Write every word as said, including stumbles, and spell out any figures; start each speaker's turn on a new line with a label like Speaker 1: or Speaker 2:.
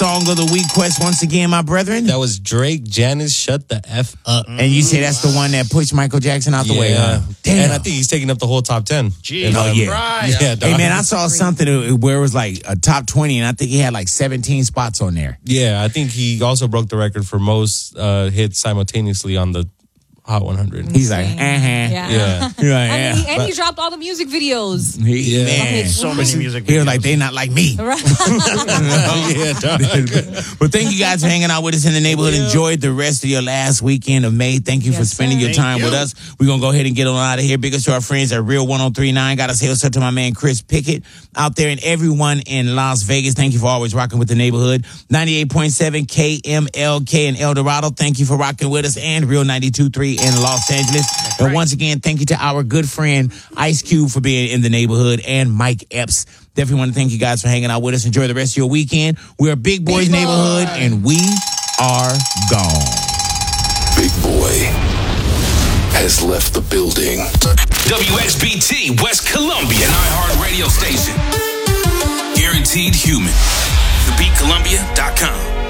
Speaker 1: Thong of the Week quest once again, my brethren.
Speaker 2: That was Drake, Janice, Shut the F Up.
Speaker 1: And you say that's the one that pushed Michael Jackson out the
Speaker 2: yeah.
Speaker 1: way, huh? Damn.
Speaker 2: And I think he's taking up the whole top ten.
Speaker 3: Jeez.
Speaker 1: Oh, yeah.
Speaker 3: Right.
Speaker 2: Yeah,
Speaker 1: Hey, man, I saw something where it was like a top twenty, and I think he had like seventeen spots on there.
Speaker 2: Yeah, I think he also broke the record for most uh, hits simultaneously on the Hot one hundred.
Speaker 1: He's like, uh-huh.
Speaker 4: Yeah.
Speaker 2: Yeah.
Speaker 1: He's like,
Speaker 4: I
Speaker 1: yeah.
Speaker 4: mean, and he dropped all the music videos.
Speaker 1: He,
Speaker 2: Yeah.
Speaker 1: man.
Speaker 3: So many music videos.
Speaker 1: He was like, they not like me.
Speaker 4: Right.
Speaker 2: yeah, dog.
Speaker 1: But thank you guys for hanging out with us in the neighborhood.
Speaker 2: Yeah.
Speaker 1: Enjoy the rest of your last weekend of May. Thank you for
Speaker 4: Yes,
Speaker 1: spending
Speaker 4: sir.
Speaker 1: your
Speaker 3: Thank
Speaker 1: time
Speaker 3: you.
Speaker 1: with us. We're going to go ahead and get on out of here. Big ups to our friends at Real ten thirty-nine. Got to say what's up to my man Chris Pickett out there and everyone in Las Vegas. Thank you for always rocking with the neighborhood. ninety-eight point seven K M L K in El Dorado. Thank you for rocking with us. And Real ninety-two point three in Los Angeles. And
Speaker 3: right.
Speaker 1: once again, thank you to our good friend Ice Cube for being in the neighborhood and Mike Epps. Definitely want to thank you guys for hanging out with us. Enjoy the rest of your weekend. We're Big Boy's
Speaker 4: Big Boy.
Speaker 1: Neighborhood, and we are gone.
Speaker 5: Big Boy has left the building.
Speaker 6: W X B T West Columbia, an iHeart radio station. Guaranteed human. the beat columbia dot com